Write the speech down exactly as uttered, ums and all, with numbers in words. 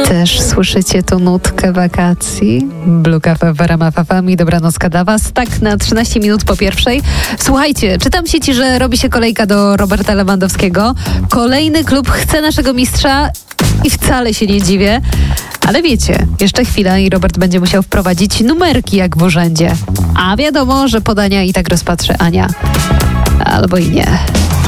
Też słyszycie tu nutkę wakacji? Blue Cafe w R M F F M i dobranocka dla Was. Tak na trzynaście minut po pierwszej. Słuchajcie, czytam w sieci, że robi się kolejka do Roberta Lewandowskiego. Kolejny klub chce naszego mistrza i wcale się nie dziwię. Ale wiecie, jeszcze chwila i Robert będzie musiał wprowadzić numerki jak w urzędzie. A wiadomo, że podania i tak rozpatrzy Ania. Albo i nie.